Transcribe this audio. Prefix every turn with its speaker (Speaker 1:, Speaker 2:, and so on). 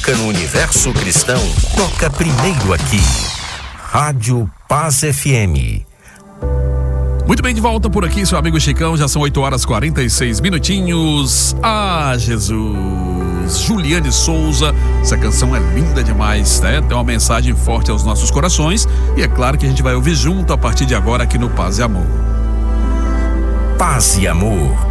Speaker 1: música no universo cristão toca primeiro aqui. Rádio Paz FM.
Speaker 2: Muito bem, de volta por aqui, seu amigo Chicão. Já são 8h46. Ah, Jesus. Juliane Souza, essa canção é linda demais, né? Tem uma mensagem forte aos nossos corações e é claro que a gente vai ouvir junto a partir de agora aqui no Paz e Amor.
Speaker 1: Paz e Amor.